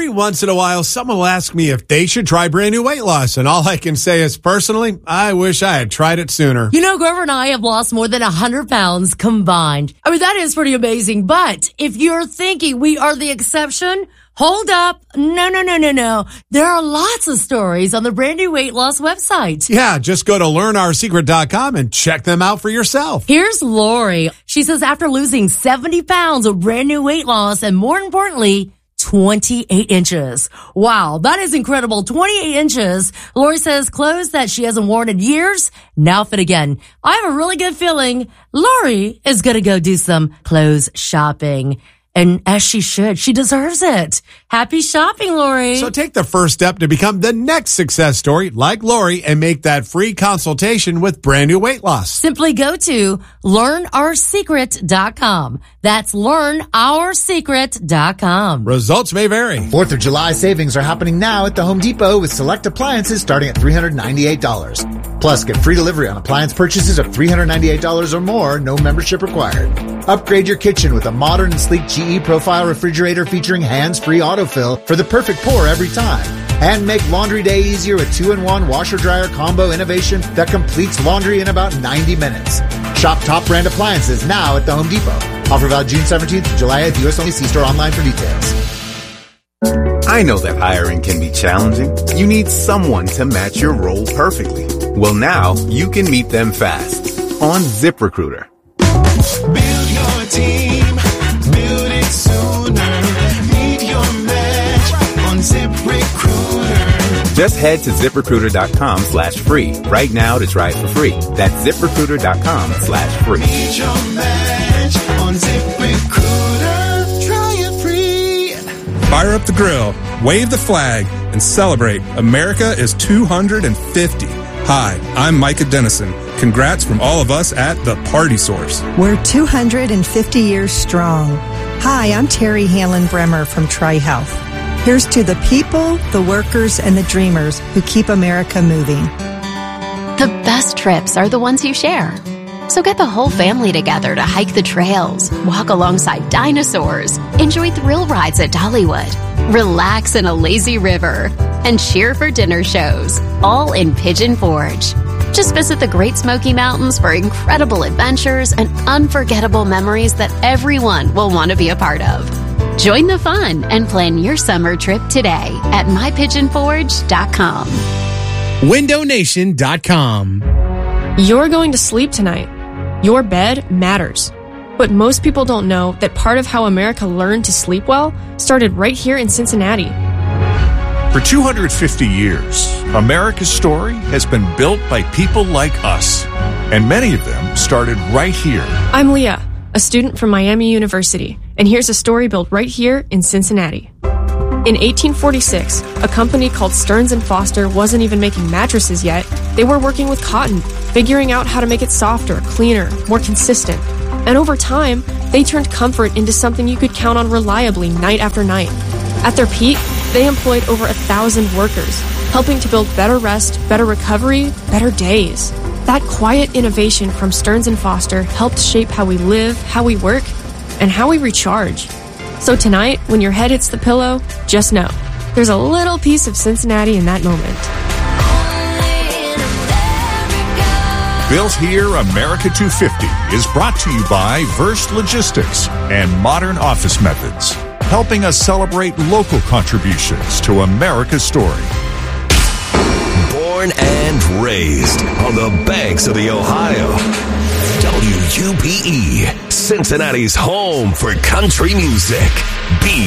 Every once in a while, someone will ask me if they should try brand new weight loss. And all I can say is, personally, I wish I had tried it sooner. You know, Grover and I have lost more than 100 pounds combined. I mean, that is pretty amazing. But if you're thinking we are the exception, hold up. No. There are lots of stories on the brand new weight loss website. Yeah, just go to learnoursecret.com and check them out for yourself. Here's Lori. She says after losing 70 pounds with brand new weight loss and more importantly, 28 inches. Wow, that is incredible. 28 inches. Lori says clothes that she hasn't worn in years now fit again. I have a really good feeling Lori is going to go do some clothes shopping. And as she should, she deserves it. Happy shopping, Lori. So take the first step to become the next success story like Lori and make that free consultation with brand new weight loss. Simply go to learnoursecret.com. That's learnoursecret.com. Results may vary. 4th of July savings are happening now at the Home Depot with select appliances starting at $398. Plus, get free delivery on appliance purchases of $398 or more, no membership required. Upgrade your kitchen with a modern and sleek GE Profile refrigerator featuring hands-free autofill for the perfect pour every time. And make laundry day easier with 2-in-1 washer-dryer combo innovation that completes laundry in about 90 minutes. Shop top brand appliances now at the Home Depot. Offer valid June 17th to July 8th. U.S. only. See store online for details. I know that hiring can be challenging. You need someone to match your role perfectly. Well, now you can meet them fast on ZipRecruiter. Build your team, build it sooner. Meet your match on ZipRecruiter. Just head to ZipRecruiter.com/free right now to try it for free. That's ZipRecruiter.com/free. Meet your match on ZipRecruiter. Try it free. Fire up the grill, wave the flag, and celebrate. America is 250. Hi, I'm Micah Dennison. Congrats from all of us at The Party Source. We're 250 years strong. Hi, I'm Terry Hanlon-Bremer from TriHealth. Here's to the people, the workers, and the dreamers who keep America moving. The best trips are the ones you share. So get the whole family together to hike the trails, walk alongside dinosaurs, enjoy thrill rides at Dollywood, relax in a lazy river, and cheer for dinner shows, all in Pigeon Forge. Just visit the Great Smoky Mountains for incredible adventures and unforgettable memories that everyone will want to be a part of. Join the fun and plan your summer trip today at mypigeonforge.com. WindowNation.com. You're going to sleep tonight. Your bed matters. But most people don't know that part of how America learned to sleep well started right here in Cincinnati. For 250 years, America's story has been built by people like us, and many of them started right here. I'm Leah, a student from Miami University, and here's a story built right here in Cincinnati. In 1846, a company called Stearns & Foster wasn't even making mattresses yet. They were working with cotton, figuring out how to make it softer, cleaner, more consistent. And over time, they turned comfort into something you could count on reliably night after night. At their peak, they employed over 1,000 workers, helping to build better rest, better recovery, better days. That quiet innovation from Stearns & Foster helped shape how we live, how we work, and how we recharge. So tonight, when your head hits the pillow, just know, there's a little piece of Cincinnati in that moment. Built Here America 250 is brought to you by Verst Logistics and Modern Office Methods, helping us celebrate local contributions to America's story. Born and raised on the banks of the Ohio. WUPE, Cincinnati's home for country music.